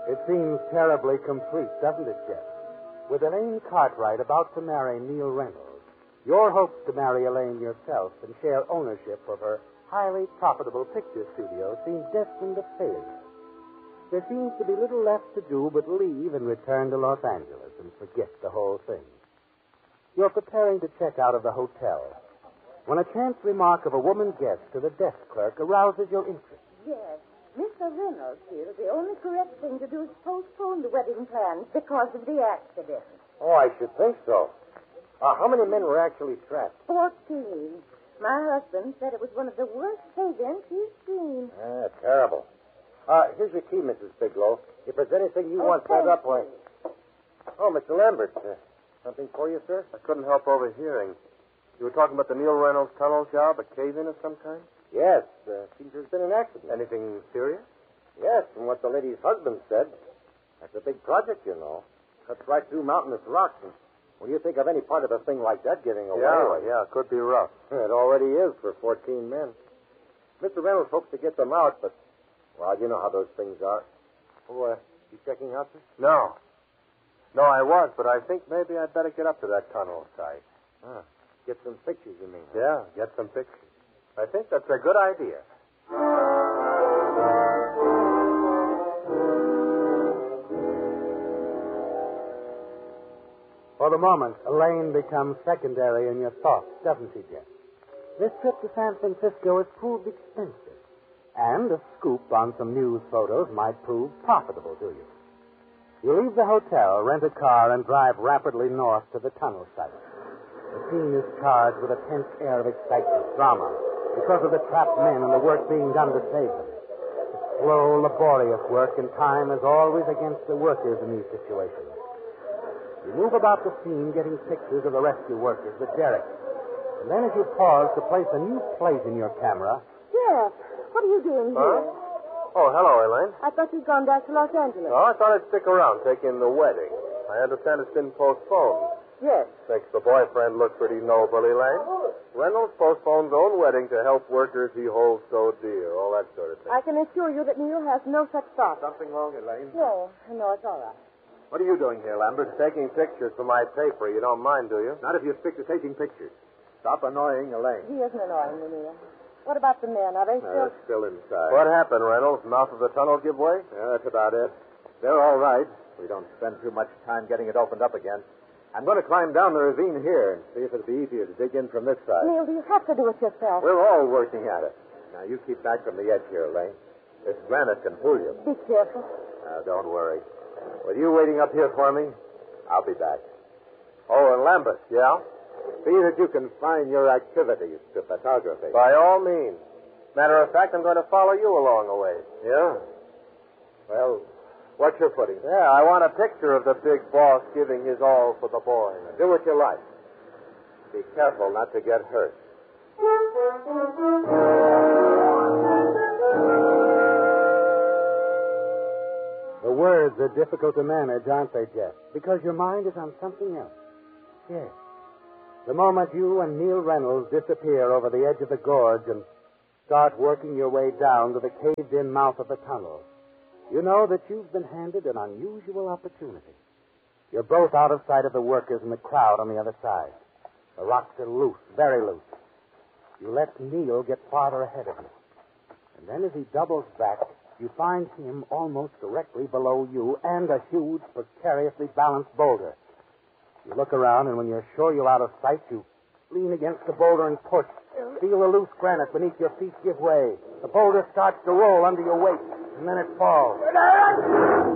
It seems terribly complete, doesn't it, Jeff? With Elaine Cartwright about to marry Neil Reynolds, your hopes to marry Elaine yourself and share ownership of her highly profitable picture studio seem destined to failure. There seems to be little left to do but leave and return to Los Angeles and forget the whole thing. You're preparing to check out of the hotel when a chance remark of a woman guest to the desk clerk arouses your interest. Yes. Mr. Reynolds feels the only correct thing to do is postpone the wedding plans because of the accident. Oh, I should think so. How many men were actually strapped? 14. My husband said it was one of the worst events he's seen. Terrible. Here's your key, Mrs. Bigelow. If there's anything you want set up, why... Oh, Mr. Lambert. Something for you, sir? I couldn't help overhearing. You were talking about the Neil Reynolds tunnel job, a cave-in of some kind? Yes. Seems there's been an accident. Anything serious? Yes, from what the lady's husband said. That's a big project, you know. Cuts right through mountainous rocks. And when you think of any part of a thing like that giving away... Yeah, it could be rough. It already is for 14 men. Mr. Reynolds hopes to get them out, but... Well, you know how those things are. Oh, you checking out, sir? No, I was, but I think maybe I'd better get up to that tunnel site. Get some pictures, you mean? Yeah, get some pictures. I think that's a good idea. For the moment, Elaine becomes secondary in your thoughts, doesn't she, Jeff? This trip to San Francisco has proved expensive, and a scoop on some news photos might prove profitable to you. You leave the hotel, rent a car, and drive rapidly north to the tunnel site. The scene is charged with a tense air of excitement, drama, because of the trapped men and the work being done to save them. It's slow, laborious work, and time is always against the workers in these situations. You move about the scene, getting pictures of the rescue workers, the derricks. And then as you pause to place a new plate in your camera... Jeff, what are you doing here? Oh, hello, Elaine. I thought you'd gone back to Los Angeles. Oh, I thought I'd stick around, take in the wedding. I understand it's been postponed. Yes. Makes the boyfriend look pretty noble, Elaine. Reynolds postponed his own wedding to help workers he holds so dear, all that sort of thing. I can assure you that Neil has no such thought. Something wrong, Elaine? No, it's all right. What are you doing here, Lambert? Taking pictures for my paper. You don't mind, do you? Not if you stick to taking pictures. Stop annoying Elaine. He isn't annoying me, Neil. What about the men? Are they still... They're still inside. What happened, Reynolds? Mouth of the tunnel give way? Yeah, that's about it. They're all right. We don't spend too much time getting it opened up again. I'm going to climb down the ravine here and see if it'll be easier to dig in from this side. Neil, do you have to do it yourself? We're all working at it. Now, you keep back from the edge here, Elaine. This granite can pull you. Be careful. Now, don't worry. With you waiting up here for me, I'll be back. Oh, and Lambert. Yeah? See that you confine your activities to photography. By all means. Matter of fact, I'm going to follow you along the way. Yeah? Well, what's your footing? Yeah, I want a picture of the big boss giving his all for the boy. Do what you like. Be careful not to get hurt. The words are difficult to manage, aren't they, Jeff? Because your mind is on something else. Yes. The moment you and Neil Reynolds disappear over the edge of the gorge and start working your way down to the caved-in mouth of the tunnel, you know that you've been handed an unusual opportunity. You're both out of sight of the workers and the crowd on the other side. The rocks are loose, very loose. You let Neil get farther ahead of you. And then as he doubles back, you find him almost directly below you and a huge, precariously balanced boulder. You look around, and when you're sure you're out of sight, you lean against the boulder and push. Feel the loose granite beneath your feet give way. The boulder starts to roll under your weight, and then it falls.